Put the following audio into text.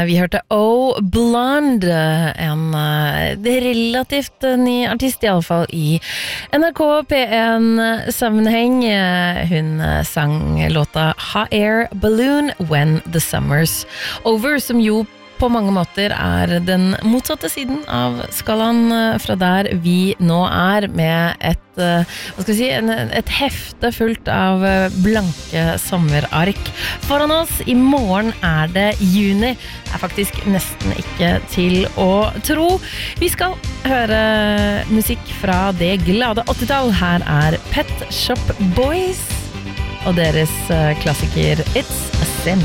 Vi hørte Oh Blonde, en relativt ny artist I alle fall I NRK P1-sammenheng. Hun sang låta Hot Air Balloon When the Summer's Over, som jo på mange måter den motsatte siden av skalaen fra der vi nå med et hefte fullt av blanke sommerark foran oss. I morgen det juni. Det faktisk nesten ikke til å tro. Vi skal høre musikk fra det glade 80-tall. Her Pet Shop Boys og deres klassiker It's a Sin.